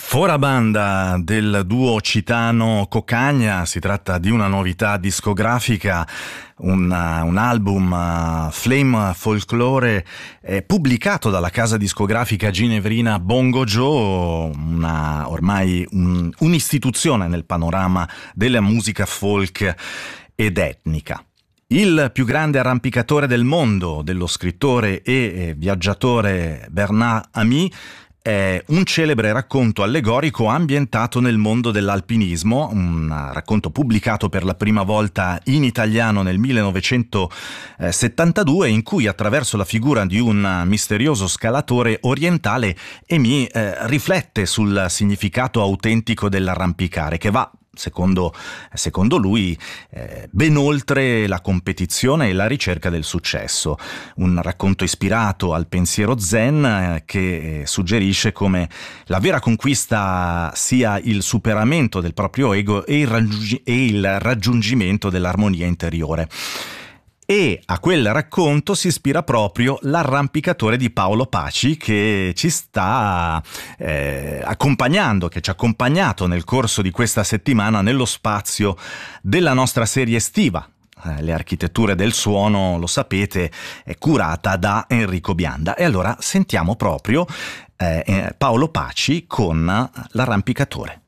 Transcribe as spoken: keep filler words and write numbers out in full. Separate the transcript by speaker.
Speaker 1: Fora banda del duo Citano Cocagna, si tratta di una novità discografica, un, un album uh, Flame Folklore eh, pubblicato dalla casa discografica ginevrina Bongo Joe, una, ormai un, un'istituzione nel panorama della musica folk ed etnica. Il più grande arrampicatore del mondo, dello scrittore e viaggiatore Bernard Ami, è un celebre racconto allegorico ambientato nel mondo dell'alpinismo, un racconto pubblicato per la prima volta in italiano nel millenovecentosettantadue, in cui attraverso la figura di un misterioso scalatore orientale Ami eh, riflette sul significato autentico dell'arrampicare, che va Secondo, secondo lui, eh, ben oltre la competizione e la ricerca del successo. Un racconto ispirato al pensiero zen eh, che suggerisce come la vera conquista sia il superamento del proprio ego e il, raggiung- e il raggiungimento dell'armonia interiore. E a quel racconto si ispira proprio l'arrampicatore di Paolo Paci, che ci sta eh, accompagnando, che ci ha accompagnato nel corso di questa settimana nello spazio della nostra serie estiva. Eh, le architetture del suono, lo sapete, è curata da Enrico Bianda. E allora sentiamo proprio eh, Paolo Paci con l'arrampicatore.